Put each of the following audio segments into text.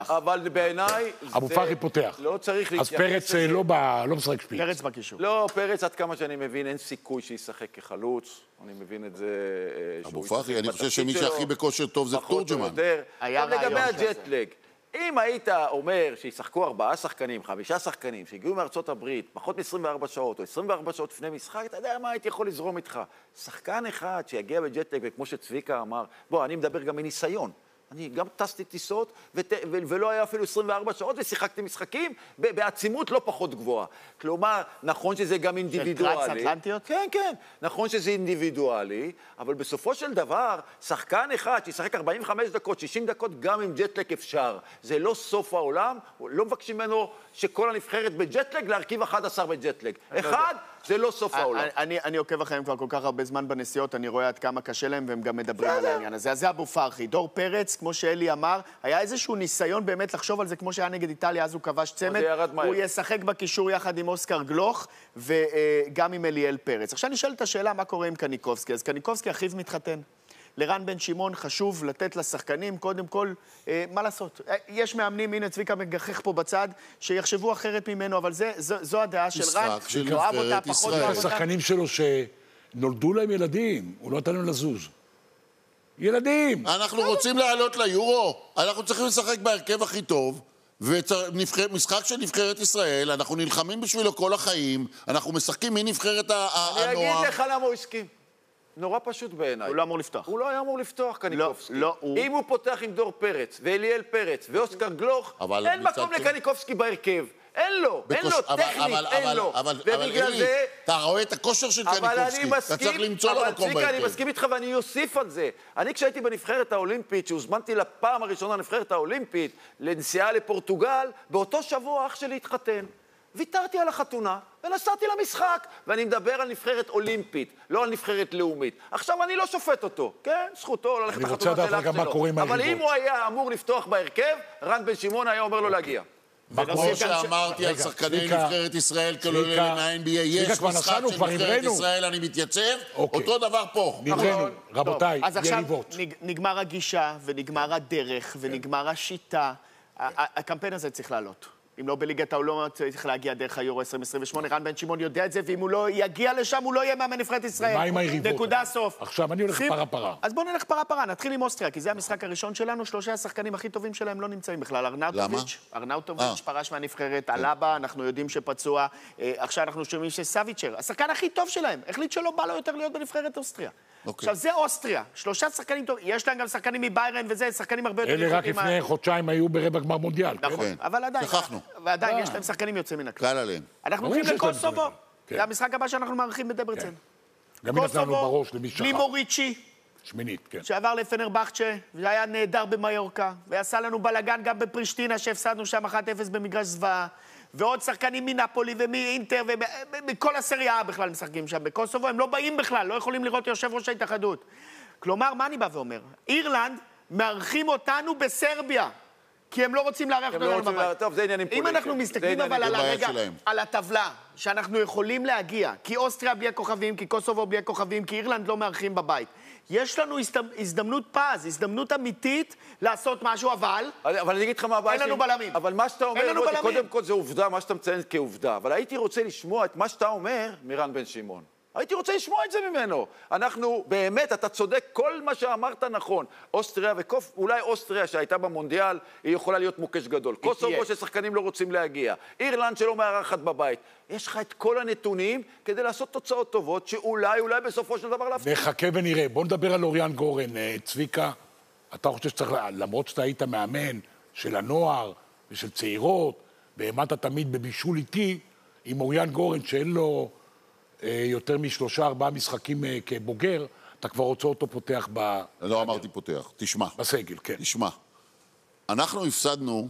אבל בעיניי... אבו פאחי פותח. לא צריך אז פרץ לא משחק שפיץ. פרץ בקישור. לא, פרץ עד כמה שאני מבין, אין סיכוי שישחק כחלוץ. אני מבין את זה... אבו פאחי, אני חושב שמי שהכי בכושר טוב זה תורג'מן. לגבי הג'טלג, אם היית אומר שישחקו 4 שחקנים, 5 שחקנים, שהגיעו מארצות הברית, פחות מ-24 שעות או 24 שעות לפני משחק, אתה יודע מה הייתי יכול לזרום איתך? שחקן אחד שיגיע בג'טלג, וכמו שצביקה אמר, בוא, אני מדבר גם מניסיון. אני גם טסתי טיסות, ולא היה אפילו 24 שעות, ושיחקתי משחקים בעצימות לא פחות גבוהה. כלומר, נכון שזה גם אינדיבידואלי. של טרנס-אטלנטיות? כן, כן. נכון שזה אינדיבידואלי, אבל בסופו של דבר, שחקן אחד שישחק 45 דקות, 60 דקות, גם עם ג'טלג אפשר. זה לא סוף העולם, לא מבקשים ממנו שכל הנבחרת בג'טלג, להרכיב 11 בג'טלג. אחד, זה לא סוף העולם. אני עוקב אחריהם כבר כל כך הרבה זמן בנסיעות, אני רואה עד כמה קשה להם, והם גם מדברים על העניין הזה. אז זה אבו פאחי. דור פרץ, כמו שאלי אמר, היה איזשהו ניסיון באמת לחשוב על זה, כמו שהיה נגד איטליה, אז הוא כבש צמד. הוא ישחק בקישור יחד עם אוסקר גלוך, וגם עם אליאל פרץ. עכשיו נשאל את השאלה, מה קורה עם קניקובסקי? אז קניקובסקי אחיו מתחתן. לרן בן שמעון חשוב לתת לשחקנים, קודם כל, מה לעשות? יש מאמנים, הנה צביקה מגחך פה בצד, שיחשבו אחרת ממנו, אבל זו הדעה של רן. לא אהב אותה פחות לא השחקנים שלו שנולדו להם ילדים, הוא לא נתן להם לזוז. ילדים! אנחנו רוצים לעלות ליורו, אנחנו צריכים לשחק בהרכב הכי טוב, ומשחק של נבחרת ישראל, אנחנו נלחמים בשבילו כל החיים, אנחנו משחקים מנבחרת הנוער. אני אגיד לך למה הוא הסכים. נורא פשוט בעיניי. הוא לא אמור לפתוח. הוא לא היה אמור לפתוח, קניקובסקי. לא, אם הוא פותח עם דור פרץ, ואליאל פרץ, ואוסקר גלוך, אין מקום לקניקובסקי בהרכב. אין לו, טכנית, אין לו. אבל אלי, אתה רואה את הכושר של קניקובסקי, אתה צריך למצוא לו מקום בהרכב. אני מסכים איתך ואני אוסיף על זה. אני כשהייתי בנבחרת האולימפית, שהוזמנתי לפעם הראשונה לנבחרת האולימפית, לנסיעה לפורטוגל, באותו שבוע אח שלי התחתן. ויתרתי על החתונה ונסעתי למשחק, ואני מדבר על נבחרת אולימפית, לא על נבחרת לאומית. עכשיו אני לא שופט אותו, כן? זכותו ללכת לחתונה של אח שלו. אבל אם הוא היה אמור לפתוח בהרכב, רן בן שמעון היה אומר לו להגיע. כמו שאמרתי על שחקני נבחרת ישראל כולל מה-NBA, יש משחק של נבחרת ישראל, אני מתייצב, אותו דבר פה. נדרנו, רבותיי, יריבות. אז עכשיו נגמר הגישה, ונגמר הדרך, ונגמר השיטה. הקמפיין הזה צריך לעלות. אם לא בליגת העולמות, צריך להגיע דרך היורו 2028. רן בן שמעון יודע את זה, ואם הוא לא יגיע לשם, הוא לא יהיה מאמן נבחרת ישראל. ומה עם היריבות? נקודה סוף. עכשיו אני הולך פרה-פרה. אז בואו נלך פרה-פרה, נתחיל עם אוסטריה, כי זה המשחק הראשון שלנו, 3 השחקנים הכי טובים שלהם לא נמצאים בכלל. ארנאוטוביץ' פרש מהנבחרת, אלאבה, אנחנו יודעים שפצוע. עכשיו אנחנו שומעים שסאביצ'ר, השחקן הכי טוב שלהם, החליט שלא בא לו יותר להיות בנבחרת אוסטריה. עכשיו, זה אוסטריה, 3 שחקנים טובים, יש להם גם שחקנים מביירן וזה, שחקנים הרבה יותר... אלה רק לפני חודשיים היו ברבע גמר מונדיאל. נכון, אבל עדיין... שכחנו. ועדיין יש להם שחקנים יוצאים מן הכלל. קל עליהם. אנחנו הולכים לקוסובו, זה המשחק הבא שאנחנו מארחים בדברצן. גם אם נתנו בראש למי שכח. לימוריצ'י, שמינית, כן. שעבר לפנרבחצ'ה, והיה נהדר במיורקה, ועשה לנו בלגן גם בפרישטינה, שהפסדנו שם 1-0 במגרש זוועה. ועוד שחקנים מנפולי ומאינטר ומכל הסריה בכלל משחקים שם בקוסובו, הם לא באים בכלל, לא יכולים לראות יושב ראש ההתאחדות. כלומר, מה אני בא ואומר? אירלנד מארחים אותנו בסרביה, כי הם לא רוצים לארח אותנו בבית. טוב, זה עניינים פוליטיים. אם אנחנו מסתכלים אבל על הרגע, על הטבלה, שאנחנו יכולים להגיע, כי אוסטריה בלי הכוכבים, כי קוסובו בלי הכוכבים, כי אירלנד לא מארחים בבית. יש לנו הזדמנות פז, הזדמנות אמיתית לעשות משהו, אבל אני אגיד לך מה הבעיה. אין לנו בלמים. אבל מה שאתה אומר, קודם כל זה עובדה, מה שאתה מציין כעובדה. אבל הייתי רוצה לשמוע את מה שאתה אומר מרן בן שמעון. הייתי רוצה לשמוע את זה ממנו. אנחנו, באמת, אתה צודק, כל מה שאמרת נכון. אוסטריה אולי אוסטריה שהייתה במונדיאל, היא יכולה להיות מוקש גדול. קוסובו ששחקנים לא רוצים להגיע. אירלנד שלא מארחת בבית. יש לך את כל הנתונים כדי לעשות תוצאות טובות, שאולי בסופו של דבר להפתיע. נחכה ונראה. בוא נדבר על אוריאן גורן. צביקה, אתה חושב שצריך, למרות שאתה היית מאמן של הנוער ושל צעירות, והאמנת תמיד בבישול איתי, עם אוריאן גורן שאין לו... יותר מ3-4 משחקים כבוגר, אתה כבר רוצה אותו פותח לא אמרתי פותח, תשמע. בסגל, כן. תשמע. אנחנו הפסדנו,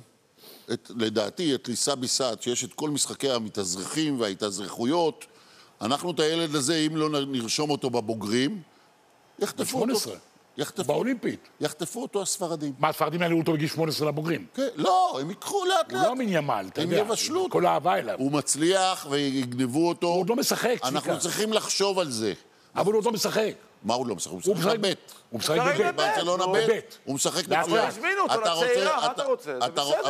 לדעתי, את ליסה ביסט, שיש את כל משחקי המתאזרחים וההתאזרחויות. אנחנו את הילד הזה, אם לא נרשום אותו בבוגרים, יחטפו אותו. 18. באולימפית. יחטפו אותו הספרדים. מה, הספרדים יעלו אותו בגיל 18 לבוגרים? כן, לא, הם ייקחו לאט לאט. הוא לא מן ימל, אתה יודע. הם יבשלו. כל האהבה אליו. הוא מצליח ויגנבו אותו. הוא עוד לא משחק, צביקה. אנחנו צריכים לחשוב על זה. אבל הוא עוד לא משחק. מה הוא לא משחק? הוא משחק ב'. הוא משחק ב'. ברצלונה ב'. הוא משחק מצוין. אבל הזמינו אותו לצעירה, מה אתה רוצה? זה בסדר.